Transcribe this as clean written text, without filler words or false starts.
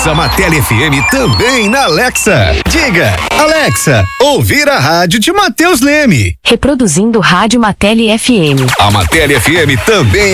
Ouça a Matele FM também na Alexa. Diga, Alexa, ouvir a rádio de Matheus Leme. Reproduzindo Rádio Matele FM. A Matele FM também